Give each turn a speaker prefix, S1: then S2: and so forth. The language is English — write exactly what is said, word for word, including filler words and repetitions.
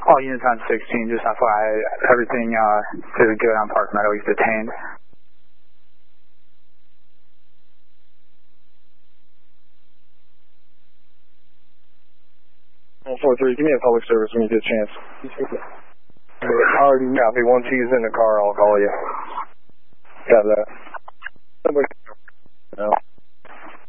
S1: All units on sixteen, just F Y I, everything uh, is good on Park Meadow. He's detained.
S2: one four three, give me a public service when you get a chance. Already copy. Once he's in the car, I'll call you. Got that. Somebody. No.